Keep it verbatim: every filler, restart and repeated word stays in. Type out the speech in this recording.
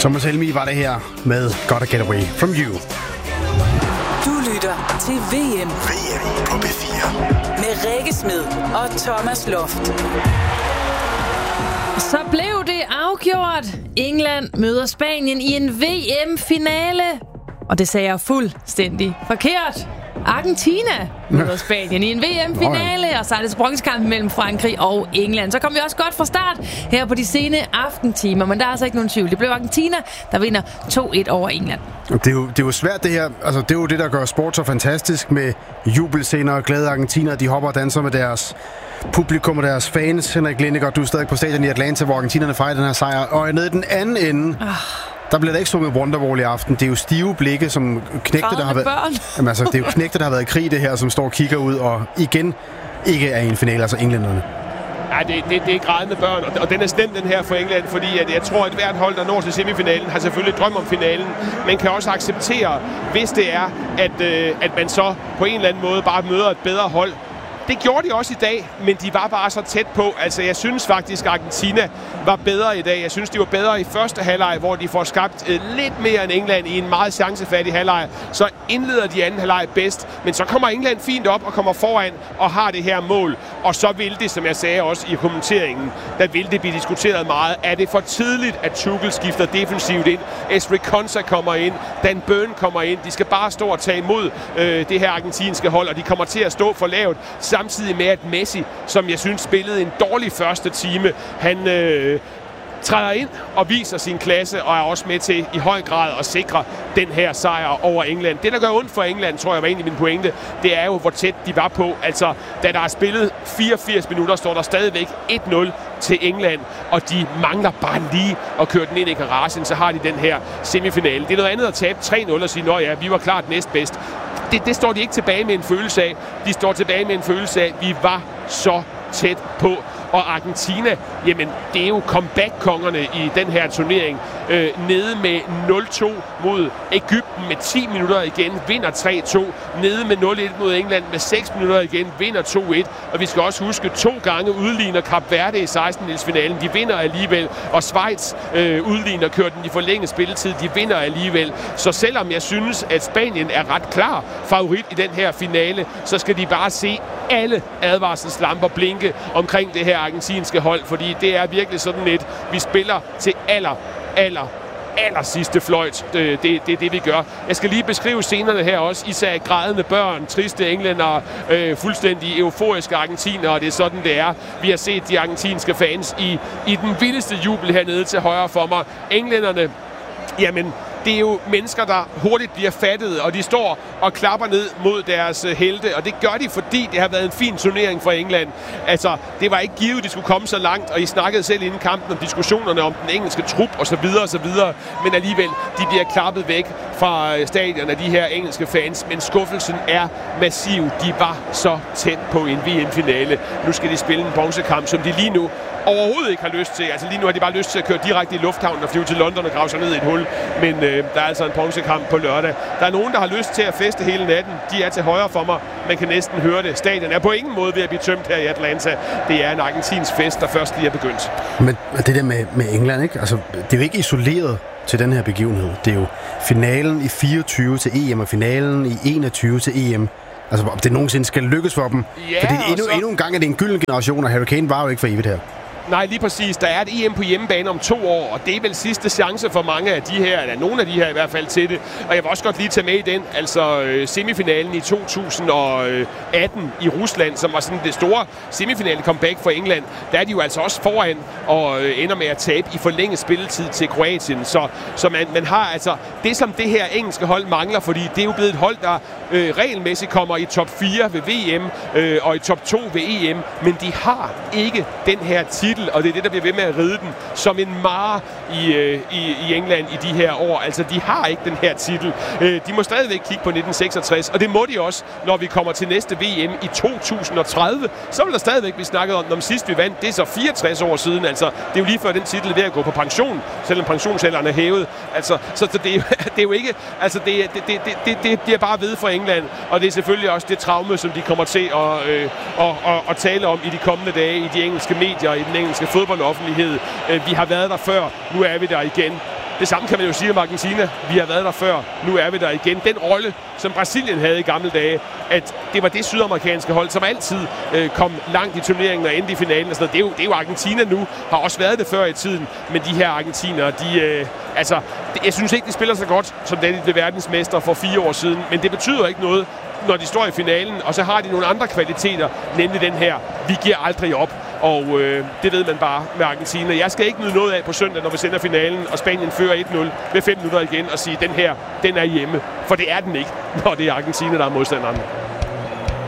Thomas Helmig var det her med Gotta Get Away From You. Du lytter til V M. V M på B fire. Med Rikke Smed og Thomas Loft. Så blev det afgjort. England møder Spanien i en V M-finale. Og det sagde jeg fuldstændig forkert. Argentina møder Spanien i en V M-finale, og så er det bronzekampen mellem Frankrig og England. Så kom vi også godt fra start her på de sene aftentimer, men der er altså ikke nogen tvivl. Det blev Argentina, der vinder to et over England. Det er, jo, det er jo svært det her. Altså, det er jo det, der gør sport så fantastisk med jubelscener og glade argentiner. De hopper og danser med deres publikum og deres fans. Henrik Lindegaard, du er stadig på stadion i Atlanta, hvor argentinerne fejrer den her sejr. Og nede i den anden ende... Oh. Der bliver der ikke sunget Wonderwall i aften. Det er jo stive blikke, som knægte, der har været... Jamen, altså, det er jo knægte, der har været i krig, det her, som står og kigger ud, og igen ikke er i en finale, altså englænderne. Ja, det, det, det er grædende børn, og, og den er stemt, den her for England, fordi at jeg tror, at hvert hold, der når til semifinalen, har selvfølgelig drøm om finalen, men kan også acceptere, hvis det er, at, øh, at man så på en eller anden måde bare møder et bedre hold. Det gjorde de også i dag, men de var bare så tæt på. Altså, jeg synes faktisk, at Argentina var bedre i dag. Jeg synes, de var bedre i første halvleg, hvor de får skabt øh, lidt mere end England i en meget chancefattig halvleg. Så indleder de anden halvleg bedst, men så kommer England fint op og kommer foran og har det her mål. Og så vil det, som jeg sagde også i kommenteringen, der vil det blive diskuteret meget. Er det for tidligt, at Tuchel skifter defensivt ind? Ezri Konsa kommer ind, Dan Burn kommer ind. De skal bare stå og tage imod øh, det her argentinske hold, og de kommer til at stå for lavt. Samtidig med, at Messi, som jeg synes spillede en dårlig første time, han øh, træder ind og viser sin klasse, og er også med til i høj grad at sikre den her sejr over England. Det, der gør ondt for England, tror jeg var egentlig min pointe, det er jo, hvor tæt de var på. Altså, da der er spillet fireogfirs minutter, står der stadigvæk et nul til England, og de mangler bare lige at køre den ind i garagen, så har de den her semifinale. Det er noget andet at tabe tre nul og sige, nå ja, vi var klart næstbedst. Det, det står de ikke tilbage med en følelse af. De står tilbage med en følelse af, at vi var så tæt på. Og Argentina, jamen, det er jo comeback-kongerne i den her turnering. Øh, nede med nul to mod Egypten med ti minutter igen, vinder tre to. Nede med nul et mod England med seks minutter igen, vinder to et. Og vi skal også huske, to gange udligner Kap Verde i sekstendedelsfinalen. De vinder alligevel. Og Schweiz øh, udligner, kører den i forlænget spilletid. De vinder alligevel. Så selvom jeg synes, at Spanien er ret klar favorit i den her finale, så skal de bare se alle advarselslamper blinke omkring det her argentinske hold, fordi det er virkelig sådan et, vi spiller til aller, aller, aller sidste fløjt. Det, det, det er det, vi gør. Jeg skal lige beskrive scenerne her også. Især grædende børn, triste englænder, øh, fuldstændig euforiske argentinere, og det er sådan, det er. Vi har set de argentinske fans i, i den vildeste jubel hernede til højre for mig. Englænderne, jamen, det er jo mennesker, der hurtigt bliver fattet, og de står og klapper ned mod deres helte, og det gør de, fordi det har været en fin turnering for England. Altså, det var ikke givet, de skulle komme så langt, og I snakkede selv inden kampen om diskussionerne om den engelske trup osv. osv., men alligevel, de bliver klappet væk fra stadion af de her engelske fans, men skuffelsen er massiv. De var så tæt på en V M-finale. Nu skal de spille en bronzekamp, som de lige nu overhovedet ikke har lyst til. Altså lige nu har de bare lyst til at køre direkte i lufthavnen og flyve til London og grave sig ned i et hul. Men øh, der er altså en bronzekamp på lørdag. Der er nogen, der har lyst til at feste hele natten. De er til højre for mig. Man kan næsten høre det. Stadion er på ingen måde ved at blive tømt her i Atlanta. Det er en argentinsk fest, der først lige er begyndt. Men det der med, med England, ikke? Altså, det er jo ikke isoleret til den her begivenhed. Det er jo finalen i fireogtyve til E M og finalen i enogtyve til E M. Altså, om det nogensinde skal lykkes for dem. Ja, fordi endnu, så... endnu en gang er det en gylden generation, og Harry Kane var jo ikke for evigt her. Nej, lige præcis. Der er et E M på hjemmebane om to år, og det er vel sidste chance for mange af de her, eller nogle af de her i hvert fald til det. Og jeg vil også godt lige tage med i den, altså øh, semifinalen i to tusind atten i Rusland, som var sådan det store semifinale comeback for England. Der er de jo altså også foran og øh, ender med at tabe i forlænget spilletid til Kroatien. Så, så man, man har altså det, som det her engelske hold mangler, fordi det er jo blevet et hold, der øh, regelmæssigt kommer i top fire ved V M øh, og i top to ved E M, men de har ikke den her titel, og det er det, der bliver ved med at ride den som en mare i, øh, i, i England i de her år. Altså, de har ikke den her titel. Øh, de må stadigvæk kigge på nitten seksogtres, og det må de også, når vi kommer til næste V M i to tusind og tredive. Så vil der stadigvæk blive snakket om, om sidst vi vandt. Det er så fireogtres år siden. Altså, det er jo lige før den titel er ved at gå på pension, selvom pensionsalderen er hævet. Altså, så det, det er jo ikke... Altså, det, det, det, det, det bliver bare ved for England, og det er selvfølgelig også det traume, som de kommer til at, øh, at, at, at tale om i de kommende dage i de engelske medier, i den engelske fodboldoffentlighed. Vi har været der før, nu er vi der igen. det samme kan man jo sige om Argentina. Vi har været der før, nu er vi der igen. Den rolle, som Brasilien havde i gamle dage, at det var det sydamerikanske hold, som altid øh, kom langt i turneringen og endte i finalen. Og sådan noget. Det, er jo, det er jo Argentina nu, har også været det før i tiden, men de her argentinere, de, øh, altså, jeg synes ikke, de spiller så godt, som da de blev verdensmester for fire år siden, men det betyder ikke noget, når de står i finalen, og så har de nogle andre kvaliteter, nemlig den her, vi giver aldrig op, og øh, det ved man bare med Argentina. Jeg skal ikke nyde noget af på søndag, når vi sender finalen, og Spanien fører et nul med fem minutter igen, og sige, den her, den er hjemme, for det er den ikke, når det er Argentina, der er modstanderen.